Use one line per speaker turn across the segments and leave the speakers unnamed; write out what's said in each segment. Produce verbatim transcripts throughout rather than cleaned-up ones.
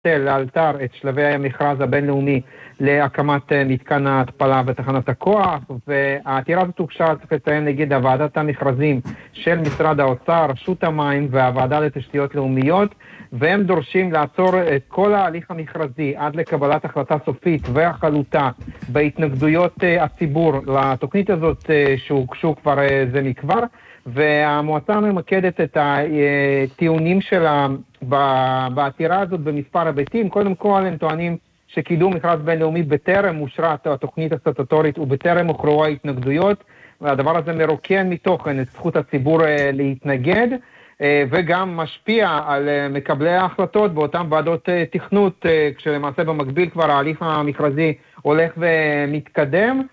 לאלתר את שלבי המכרז הבינלאומי להקמת מתקן ההתפלה בתחנת הכוח, והעתירה הזאת הוגשה, צריך לציין, נגד ועדת המכרזים של משרד האוצר, רשות המים והוועדה לתשתיות לאומיות, והם דורשים לעצור את כל ההליך המכרזי עד לקבלת החלטה סופית והחלוטה בהתנגדויות הציבור לתוכנית הזאת שהוגשו כבר זה מכבר, והמועצה ממקדת את הטיעונים שלה בעתירה הזאת במספר היבטים. קודם כל הם טוענים שקידום מכרז בינלאומי בטרם אושרה התוכנית הסטטוטורית ובטרם הוכרעו ההתנגדויות, והדבר הזה מרוקן מתוכן את זכות הציבור להתנגד, וגם משפיע על מקבלי ההחלטות באותן ועדות תכנות, כשלמעשה במקביל כבר ההליך המכרזי הולך ומתקדם,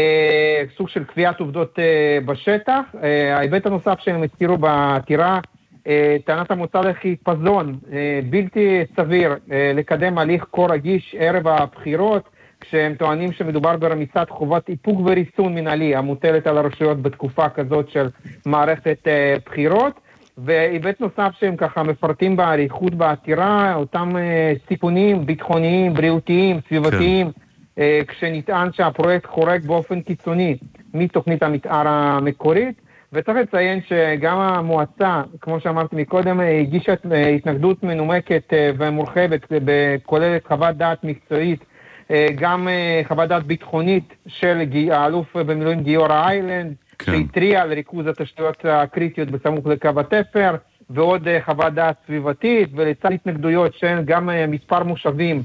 סוג של קביעת עובדות בשטח. ההיבט הנוסף שהם הזכירו בעתירה, טענת המוצא לחיפזון, בלתי סביר לקדם הליך כה רגיש ערב הבחירות, כשהם טוענים שמדובר ברמיסת חובת איפוק וריסון מנהלי המוטלת על הרשויות בתקופה כזאת של מערכת בחירות. והיבט נוסף שהם ככה מפרטים בעריכות בעתירה, אותם סיכונים ביטחוניים, בריאותיים, סביבתיים, כן. כשנטען שהפרויקט חורג באופן קיצוני מתוכנית המתאר המקורית, וצריך לציין שגם המועצה, כמו שאמרתי מקודם, הגישה התנגדות מנומקת ומורחבת, כוללת חוות דעת מקצועית, גם חוות דעת ביטחונית של האלוף במילואים גיורא איילנד, כן. שהטריע על ריכוז התשתיות הקריטיות בסמוך לקו התפר, ועוד חוות דעת סביבתית, ולצד התנגדויות שהן גם מספר מושבים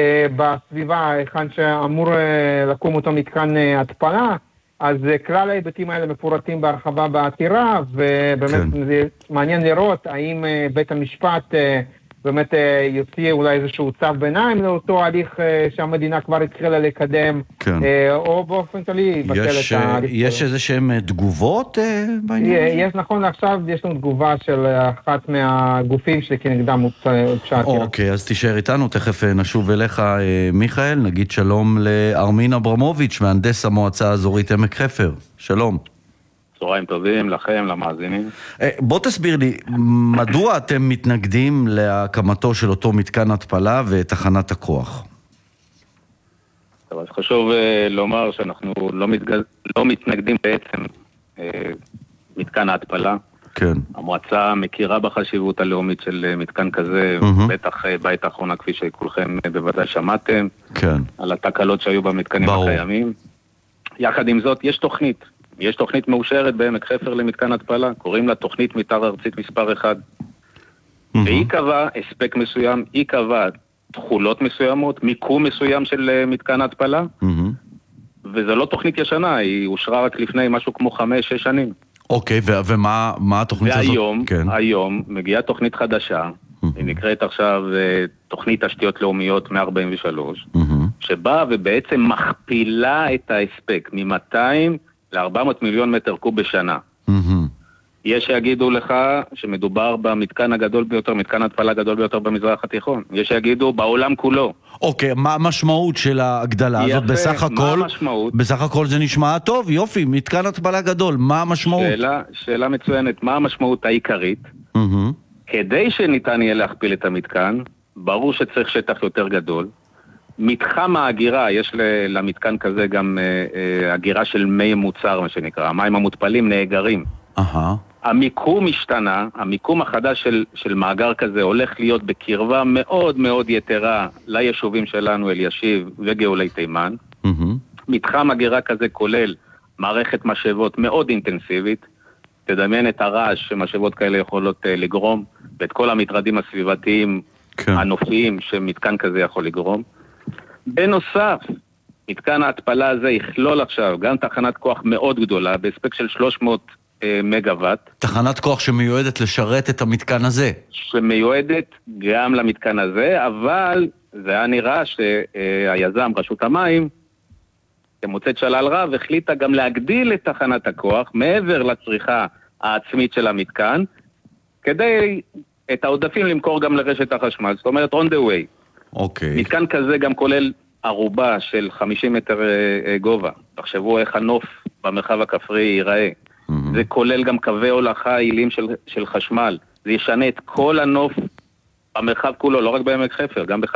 בסביבה, היכן שאמור לקום אותו מתקן התפלה. אז כלל ההיבטים האלה מפורטים בהרחבה בעתירה, ובאמת כן. זה מעניין לראות האם בית המשפט באמת יוציא אולי איזשהו צו ביניים לאותו הליך שהמדינה כבר התחילה לקדם, כן. או באופן כללי יבטל את ההליך.
יש איזה שהן תגובות בעניין הזה?
יש, נכון, עכשיו יש לנו תגובה של אחת מהגופים שכנגדם הוגשה עתירה.
אוקיי, אז תישאר איתנו, תכף נשוב אליך מיכאל, נגיד שלום לארמין אברמוביץ', מהנדס המועצה האזורית עמק חפר. שלום.
צהריים טובים לכם, למאזינים.
בוא תסביר לי, מדוע אתם מתנגדים להקמתו של אותו מתקן התפלה ותחנת הכוח?
טוב, אז חשוב uh, לומר שאנחנו לא, מתגז... לא מתנגדים בעצם uh, מתקן ההתפלה.
כן.
המועצה מכירה בחשיבות הלאומית של uh, מתקן כזה, mm-hmm. בטח uh, בעת האחרונה כפי שכולכם uh, בוודאי שמעתם,
כן.
על התקלות שהיו במתקנים ברור. הקיימים. יחד עם זאת, יש תוכנית. יש תוכנית מאושרת בעמק חפר למתקן התפלה, קוראים לה תוכנית מתאר ארצית מספר אחד. Mm-hmm. והיא קבעה הספק מסוים, היא קבעה תחולות מסוימות, מיקום מסוים של מתקן התפלה, mm-hmm. וזו לא תוכנית ישנה, היא אושרה רק לפני משהו כמו חמש, שש שנים.
אוקיי, ו- ומה מה התוכנית
והיום,
הזאת? כן.
היום מגיעה תוכנית חדשה, mm-hmm. היא נקראת עכשיו תוכנית תשתיות לאומיות מאה ארבעים ושלוש, mm-hmm. שבאה ובעצם מכפילה את ההספק מ-מאתיים ל-ארבע מאות מיליון מטר קוב בשנה. Mm-hmm. יש שיגידו לך שמדובר במתקן הגדול ביותר, מתקן התפלה הגדול ביותר במזרח התיכון. יש שיגידו בעולם כולו.
אוקיי, מה המשמעות של ההגדלה הזאת? בסך הכל, בסך הכל זה נשמע טוב, יופי, מתקן התפלה גדול, מה המשמעות?
שאלה, שאלה מצוינת, מה המשמעות העיקרית? Mm-hmm. כדי שניתן יהיה להכפיל את המתקן, ברור שצריך שטח יותר גדול. מתחם ההגירה, יש למתקן כזה גם אה, הגירה של מי מוצר, מה שנקרא, המים המותפלים נאגרים. אהה. המיקום השתנה, המיקום החדש של, של מאגר כזה הולך להיות בקרבה מאוד מאוד יתרה ליישובים שלנו, אלישיב וגאולי תימן. Mm-hmm. מתחם הגירה כזה כולל מערכת משאבות מאוד אינטנסיבית, תדמיין את הרעש שמשאבות כאלה יכולות uh, לגרום, ואת כל המטרדים הסביבתיים, כן. הנופיים שמתקן כזה יכול לגרום. בנוסף, מתקן ההתפלה הזה יכלול עכשיו גם תחנת כוח מאוד גדולה, בהספק של שלוש מאות מגוואט.
תחנת כוח שמיועדת לשרת את המתקן הזה.
שמיועדת גם למתקן הזה, אבל זה היה נראה שהיזם, רשות המים, כמוצאת שלל רב, החליטה גם להגדיל את תחנת הכוח, מעבר לצריכה העצמית של המתקן, כדי את העודפים למכור גם לרשת החשמל. זאת אומרת, on the way.
אוקיי.
מתקן כזה גם כולל ערובה של חמישים מטר גובה. תחשבו איך הנוף במרחב הכפרי ייראה. Mm-hmm. זה כולל גם קווי הולכה עילים של, של חשמל. זה ישנה את כל הנוף המרחב כולו, לא רק בעמק חפר, גם